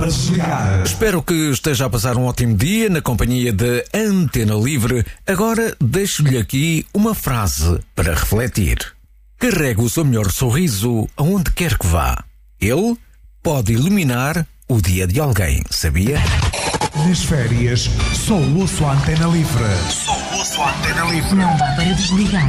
para desligar. Espero que esteja a passar um ótimo dia na companhia da Antena Livre. Agora deixo-lhe aqui uma frase para refletir. Carregue o seu melhor sorriso aonde quer que vá. Ele pode iluminar o dia de alguém, sabia? Nas férias, só ouço a Antena Livre. Não dá para desligar.